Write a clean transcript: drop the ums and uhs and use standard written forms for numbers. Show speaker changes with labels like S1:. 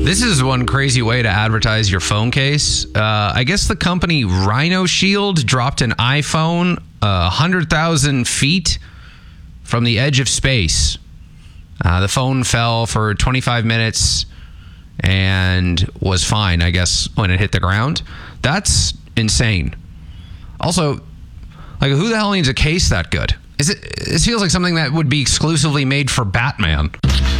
S1: This is one crazy way to advertise your phone case. I guess the company Rhino Shield dropped an iPhone 100,000 feet from the edge of space. The phone fell for 25 minutes and was fine, I guess, when it hit the ground. That's insane. Also, like, who the hell needs a case that good? This feels like something that would be exclusively made for Batman.